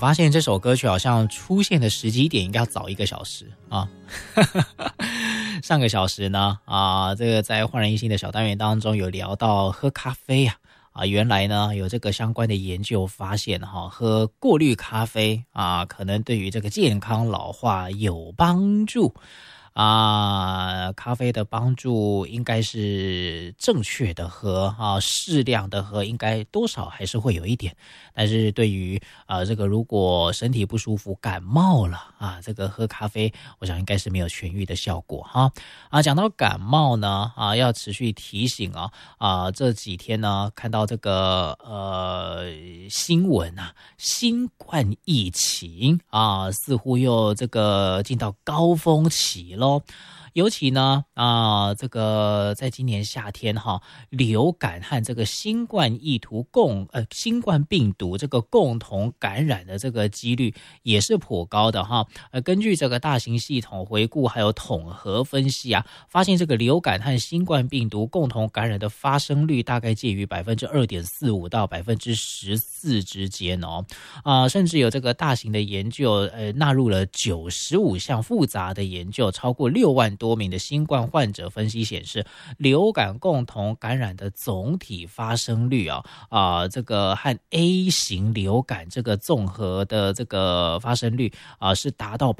发现这首歌曲好像出现的时机点应该要早1个小时啊。上个小时呢这个在焕然一新的小单元当中有聊到喝咖啡原来呢有这个相关的研究发现喝过滤咖啡可能对于这个健康老化有帮助。咖啡的帮助应该是正确的喝适量的喝，应该多少还是会有一点。但是对于这个如果身体不舒服感冒了这个喝咖啡我想应该是没有痊愈的效果讲到感冒呢要持续提醒这几天呢看到这个新闻新冠疫情似乎又这个进到高峰期咯。尤其呢这个在今年夏天流感和这个新冠病毒这个共同感染的这个几率也是颇高的根据这个大型系统回顾还有统合分析发现这个流感和新冠病毒共同感染的发生率大概介于 2.45% 到 14% 之间甚至有这个大型的研究纳入了95项复杂的研究，超过6万多名的新冠患者分析显示，流感共同感染的总体发生率这个和 A 型流感这个综合的这个发生率是达到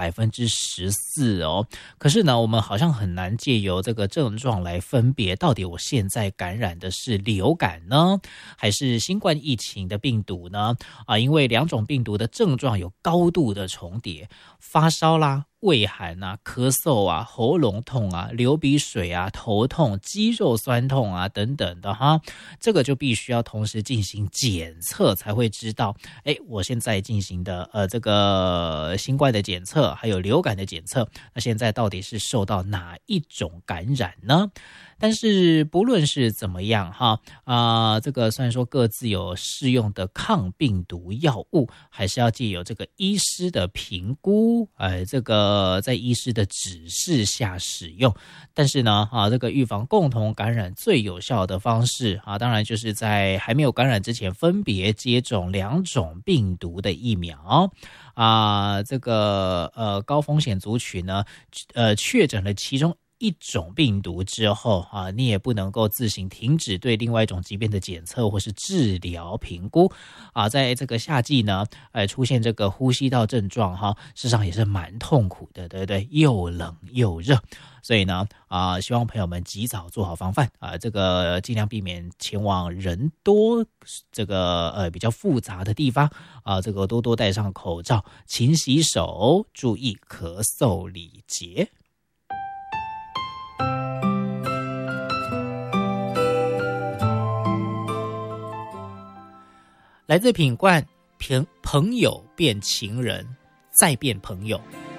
14% 可是呢我们好像很难借由这个症状来分别到底我现在感染的是流感呢还是新冠疫情的病毒呢因为两种病毒的症状有高度的重叠，发烧啦畏寒咳嗽喉咙痛流鼻水头痛肌肉酸痛等等的这个就必须要同时进行检测才会知道我现在进行的这个新冠的检测还有流感的检测，那现在到底是受到哪一种感染呢？但是不论是怎么样这个虽然说各自有适用的抗病毒药物，还是要藉由这个医师的评估这个在医师的指示下使用。但是呢这个预防共同感染最有效的方式当然就是在还没有感染之前分别接种2种病毒的疫苗这个高风险族群呢确诊了其中一种病毒之后你也不能够自行停止对另外一种疾病的检测或是治疗评估在这个夏季呢出现这个呼吸道症状事实上也是蛮痛苦的，对不对？又冷又热，所以呢希望朋友们及早做好防范这个尽量避免前往人多这个比较复杂的地方这个多多戴上口罩，勤洗手，注意咳嗽礼节。来自品冠，朋友变情人，再变朋友。